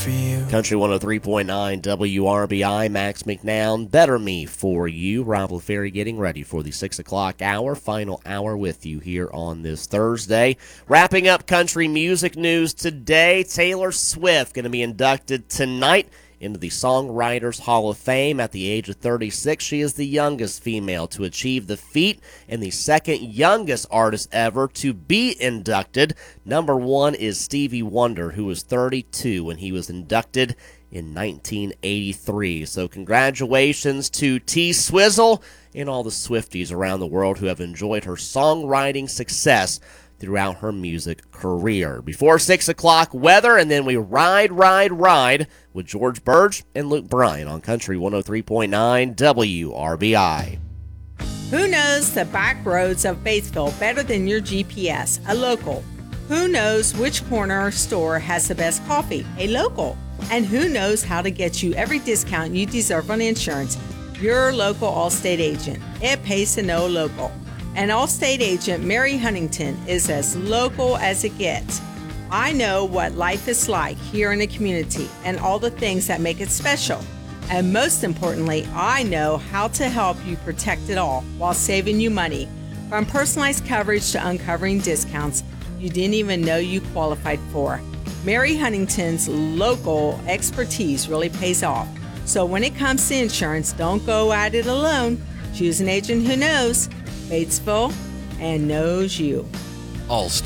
for you. Country 103.9 WRBI, Max McNown, Better Me for You. Rob LaFerry getting ready for the 6 o'clock hour, final hour with you here on this Thursday. Wrapping up country music news today, Taylor Swift going to be inducted tonight into the Songwriters Hall of Fame at the age of 36. She is the youngest female to achieve the feat and the second youngest artist ever to be inducted. Number one is Stevie Wonder, who was 32 when he was inducted in 1983. So congratulations to T-Swizzle and all the Swifties around the world who have enjoyed her songwriting success throughout her music career. Before 6 o'clock, weather, and then we ride with George Burge and Luke Bryan on Country 103.9 WRBI. Who knows the back roads of Batesville better than your GPS? A local. Who knows which corner store has the best coffee? A local. And who knows how to get you every discount you deserve on insurance? Your local Allstate agent. It pays to know local. And Allstate agent Mary Huntington is as local as it gets. I know what life is like here in the community and all the things that make it special. And most importantly, I know how to help you protect it all while saving you money. From personalized coverage to uncovering discounts you didn't even know you qualified for. Mary Huntington's local expertise really pays off. So when it comes to insurance, don't go at it alone. Choose an agent who knows Batesville and knows you. Allstate.